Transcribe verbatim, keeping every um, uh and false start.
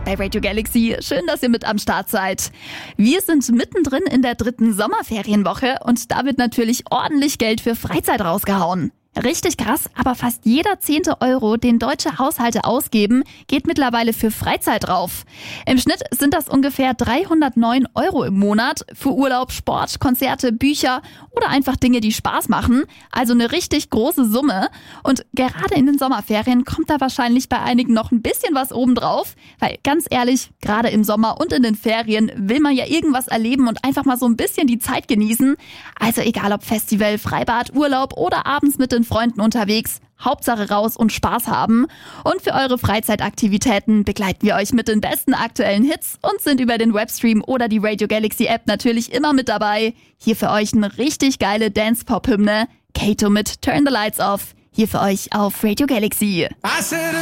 bei Radio Galaxy. Schön, dass ihr mit am Start seid. Wir sind mittendrin in der dritten Sommerferienwoche und da wird natürlich ordentlich Geld für Freizeit rausgehauen. Richtig krass, aber fast jeder zehnte Euro, den deutsche Haushalte ausgeben, geht mittlerweile für Freizeit drauf. Im Schnitt sind das ungefähr dreihundertneun Euro im Monat für Urlaub, Sport, Konzerte, Bücher oder einfach Dinge, die Spaß machen. Also eine richtig große Summe. Und gerade in den Sommerferien kommt da wahrscheinlich bei einigen noch ein bisschen was obendrauf. Weil ganz ehrlich, gerade im Sommer und in den Ferien will man ja irgendwas erleben und einfach mal so ein bisschen die Zeit genießen. Also egal ob Festival, Freibad, Urlaub oder abends mit den Freunden unterwegs. Hauptsache raus und Spaß haben. Und für eure Freizeitaktivitäten begleiten wir euch mit den besten aktuellen Hits und sind über den Webstream oder die Radio Galaxy App natürlich immer mit dabei. Hier für euch eine richtig geile Dance-Pop-Hymne. Kato mit Turn the Lights Off. Hier für euch auf Radio Galaxy.